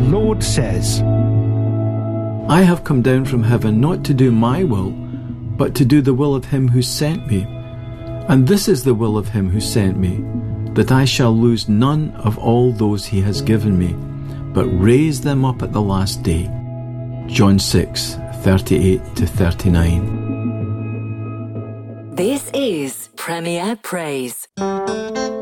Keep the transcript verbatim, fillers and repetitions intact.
Lord says, I have come down from heaven not to do my will, but to do the will of him who sent me. And this is the will of him who sent me, that I shall lose none of all those he has given me, but raise them up at the last day. John six, thirty-eight to thirty-nine. This is Premier Praise.